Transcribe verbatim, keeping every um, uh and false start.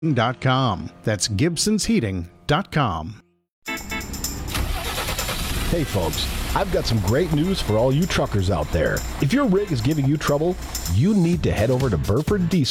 dot com. That's Gibsons Heating dot com. Hey folks, I've got some great news for all you truckers out there. If your rig is giving you trouble, you need to head over to Burford Diesel